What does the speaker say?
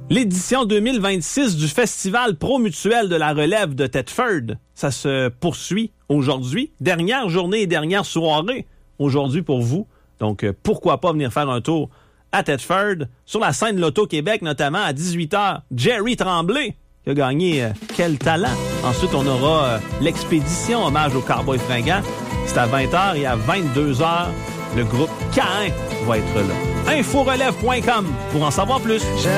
L'édition 2026 du Festival Promutuel de la Relève de Thetford, ça se poursuit aujourd'hui. Dernière journée et dernière soirée aujourd'hui pour vous. Donc, pourquoi pas venir faire un tour à Thetford, sur la scène Loto-Québec, notamment à 18h. Jerry Tremblay, qui a gagné Quel talent. Ensuite, on aura l'expédition, hommage au Cowboy fringant. C'est à 20h et à 22h, le groupe Caïn va être là. Inforelève.com pour en savoir plus.